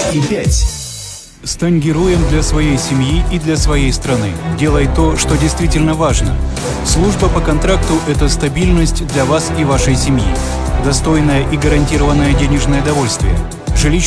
и 5. Стань героем для своей семьи и для своей страны. Делай то, что действительно важно. Служба по контракту – это стабильность для вас и вашей семьи. Достойное и гарантированное денежное довольствие.